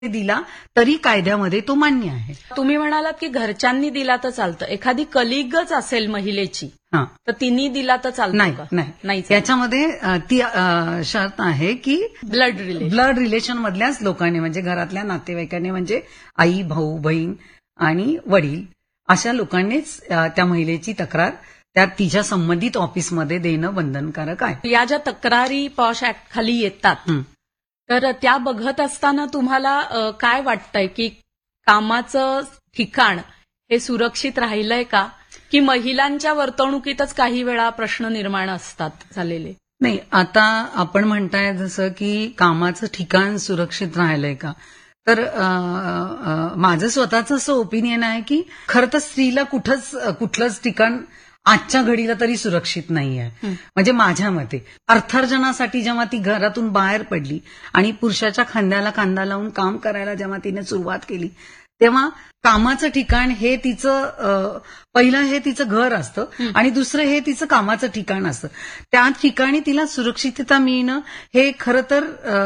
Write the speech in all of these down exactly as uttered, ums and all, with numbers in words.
दिला तरी कायद्यामध्ये तो मान्य आहे. तुम्ही म्हणालात की घरच्यांनी दिला तर चालतं, एखादी कलिगच असेल महिलेची हा तर तिने दिला तर चालतं नाही का? नाही नाही चालत. याच्यामध्ये अ, ती अ, शर्त आहे की ब्लड रिलेशन ब्लड रिलेशन मधल्याच लोकांनी म्हणजे घरातल्या नातेवाईकांनी म्हणजे आई भाऊ बहीण आणि वडील अशा लोकांनीच अ, त्या महिलेची तक्रार त्या तिच्या संबंधित ऑफिसमध्ये देणं बंधनकारक आहे. या ज्या तक्रारी पॉश ऍक्ट खाली येतात हं. तर त्या बघत असताना तुम्हाला अ, काय वाटतंय की कामाचं ठिकाण हे सुरक्षित राहिलंय का, की महिलांच्या वर्तणुकीतच काही वेळा प्रश्न निर्माण असतात झालेले? नाही, आता आपण म्हणताय जसं की कामाचं ठिकाण सुरक्षित राहिलंय का, तर अ, अ, माझं स्वतःचं असं ओपिनियन आहे की खरं तर स्त्रीला कुठंच कुठलंच ठिकाण आजच्या घडीला तरी सुरक्षित नाही आहे. म्हणजे माझ्या मते अर्थार्जनासाठी जेव्हा ती घरातून बाहेर पडली आणि पुरुषाच्या खांद्याला खांदा लावून काम करायला जेव्हा तिने सुरुवात केली तेव्हा कामाचं ठिकाण हे तिचं अ, पहिलं हे तिचं घर असतं आणि दुसरं हे तिचं कामाचं ठिकाण असतं. त्या ठिकाणी तिला सुरक्षितता मिळणं हे खरं तर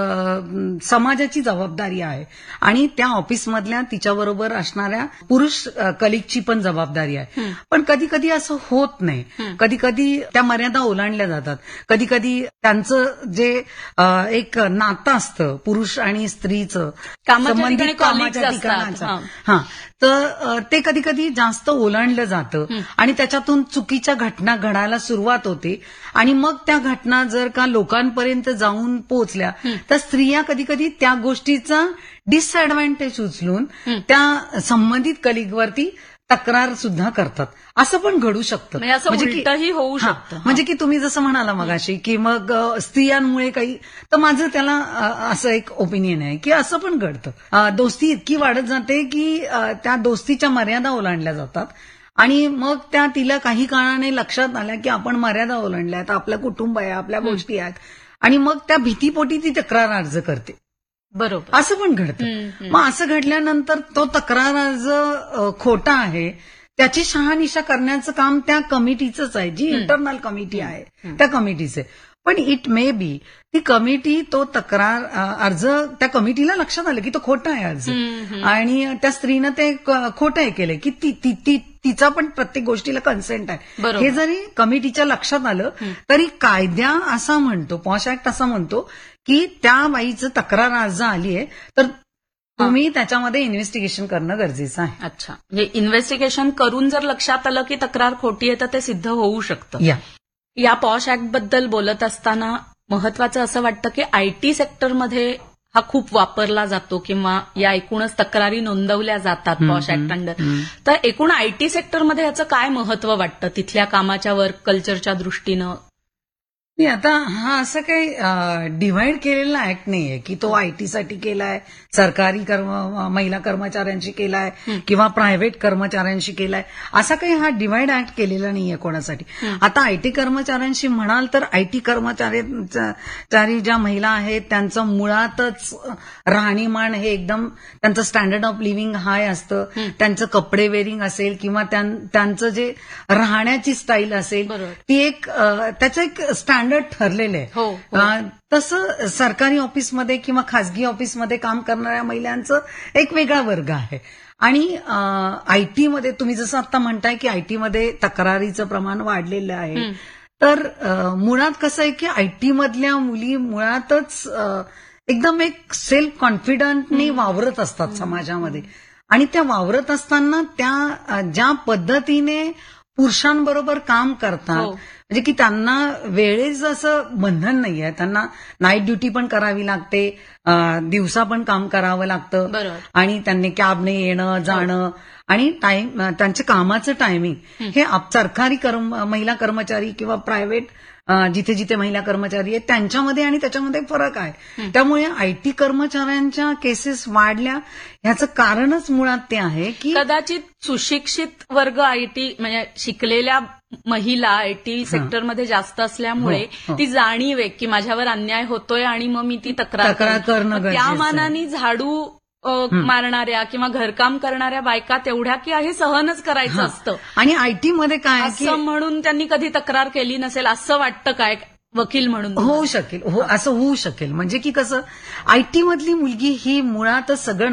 अ, समाजाची जबाबदारी आहे आणि त्या ऑफिसमधल्या तिच्याबरोबर असणाऱ्या पुरुष अ, कलिगची पण जबाबदारी आहे. पण कधी कधी असं होत नाही. कधी कधी त्या मर्यादा ओलांडल्या जातात. कधी कधी त्यांचं जे अ, एक नातं असतं पुरुष आणि स्त्रीचं कामाच्या ठिकाणी संबंधित कामाच्या colleagues असतात. ठिकाणाचं हा तर अ, ते कधी कधी जास्त ओलांडलं जातं आणि त्याच्यातून चुकीच्या घटना घडायला सुरुवात होते आणि मग त्या घटना जर का लोकांपर्यंत जाऊन पोहोचल्या तर स्त्रिया कधी कधी त्या गोष्टीचा डिसएडव्हान्टेज उचलून त्या संबंधित कलिगवरती तक्रार सुद्धा करतात. असं पण घडू शकतं. म्हणजे असं उलटंही होऊ हा, शकतं. म्हणजे की तुम्ही जसं म्हणाला मगाशी की मग अ, स्त्रियांमुळे काही, तर माझं त्याला अ, असं एक ओपिनियन आहे की असं पण घडतं. अ, दोस्ती इतकी वाढत जाते की अ, त्या दोस्तीच्या मर्यादा ओलांडल्या जातात आणि मग त्या तिला काही काळाने लक्षात आल्या की आपण मर्यादा ओलांडल्या आहेत, आपलं कुटुंब आहे, आपल्या गोष्टी आहेत आणि मग त्या भीतीपोटी ती तक्रार अर्ज करते. बरोबर. असं पण घडतं. मग असं घडल्यानंतर तो तक्रार अर्ज अ, खोटा आहे त्याची शहानिशा करण्याचं काम त्या कमिटीचंच आहे, जी इंटरनल कमिटी आहे त्या कमिटीचे. पण इट मे बी ती कमिटी तो तक्रार अ, अर्ज त्या कमिटीला लक्षात आलं की तो खोटा आहे अर्ज आणि त्या स्त्रीनं ते क- खोटं हे केलंय की ती ती- ती- तिचा पण प्रत्येक गोष्टीला कन्सेंट आहे. बरोबर. हे जरी कमिटीच्या लक्षात आलं तरी कायद्या असा म्हणतो, पॉश ऍक्ट असा म्हणतो की त्या बाईचं तक्रार अर्ज आली आहे तर तुम्ही त्याच्यामध्ये इन्व्हेस्टिगेशन करणं गरजेचं आहे. अच्छा, म्हणजे इन्व्हेस्टिगेशन करून जर लक्षात आलं की तक्रार खोटी आहे तर ते सिद्ध होऊ शकतं. या या पॉश ऍक्ट बद्दल बोलत असताना महत्वाचं असं वाटतं की आयटी सेक्टरमध्ये हा खूप वापरला जातो किंवा या एकूणच तक्रारी नोंदवल्या जातात पॉश ऍक्ट अंडर. तर एकूण आयटी सेक्टरमध्ये याचं काय महत्व वाटतं तिथल्या कामाच्या वर्क कल्चरच्या दृष्टीनं? नाही, आता हा असं काही डिव्हाइड केलेला ऍक्ट नाहीये की तो आयटीसाठी केलाय, सरकारी कर्म महिला कर्मचाऱ्यांशी केलाय किंवा प्रायव्हेट कर्मचाऱ्यांशी केलाय, असा काही हा डिव्हाइड ऍक्ट केलेला नाहीये कोणासाठी. आता आयटी कर्मचाऱ्यांशी म्हणाल तर आयटी कर्मचारी ज्या महिला आहेत त्यांचं मुळातच राहणीमान हे एकदम त्यांचं स्टँडर्ड ऑफ लिव्हिंग हाय असतं. त्यांचं कपडे वेअरिंग असेल किंवा त्यां- त्यांचं जे राहण्याची स्टाईल असेल बरोबर. ती एक अ, त्याचं एक स्टँडर्ड ठरलेलं आहे. हो, हो. अ, तसं सरकारी ऑफिसमध्ये किंवा खासगी ऑफिसमध्ये काम करणाऱ्या महिलांचं एक वेगळा वर्ग आहे आणि आयटीमध्ये तुम्ही जसं आता म्हणताय की आयटीमध्ये तक्रारीचं प्रमाण वाढलेलं आहे. तर अ, मुळात कसं आहे की आयटी मधल्या मुली मुळातच अ, एकदम एक सेल्फ कॉन्फिडंटनी वावरत असतात समाजामध्ये आणि त्या वावरत असताना त्या अ, ज्या पद्धतीने पुरुषांबरोबर काम करतात हो. म्हणजे की त्यांना वेळेचं असं बंधन नाहीये. त्यांना नाईट ड्युटी पण करावी लागते, अं, दिवसा पण काम करावं लागतं बरोबर. आणि त्यांनी कॅबने येणं जाणं आणि टाइम त्यांच्या कामाचं टायमिंग हे आप- सरकारी कर्म महिला कर्मचारी किंवा प्रायव्हेट जिथे जिथे महिला कर्मचारी आहेत त्यांच्यामध्ये आणि त्याच्यामध्ये फरक आहे. त्यामुळे आयटी कर्मचाऱ्यांच्या केसेस वाढल्या ह्याचं कारणच मुळात ते आहे की कदाचित सुशिक्षित वर्ग आयटी म्हणजे शिकलेल्या महिला आयटी सेक्टरमध्ये जास्त असल्यामुळे हो, हो. ती जाणीव आहे की माझ्यावर अन्याय होतोय आणि मग मी ती तक्रार तक्रार करेन. करणं मग त्या गरजेचं आहे. मानाने झाडू अ, मारणाऱ्या किंवा घरकाम करणाऱ्या बायका तेवढ्या की आहे सहनच करायचं हा. असतं आणि आयटीमध्ये काय आहे की असं म्हणून त्यांनी कधी तक्रार केली नसेल असं वाटतं काय? वकील म्हणून होऊ शकेल, हो असं होऊ शकेल. म्हणजे की कसं आयटी मधली मुलगी ही मुळातच सगळं